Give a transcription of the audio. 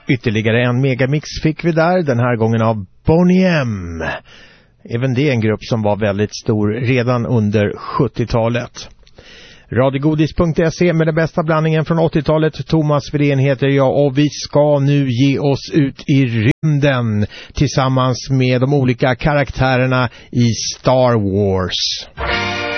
Ytterligare en megamix fick vi där, den här gången av Boney M. Även det är en grupp som var väldigt stor redan under 70-talet. Radiogodis.se med den bästa blandningen från 80-talet. Thomas Widén heter jag och vi ska nu ge oss ut i rymden tillsammans med de olika karaktärerna i Star Wars.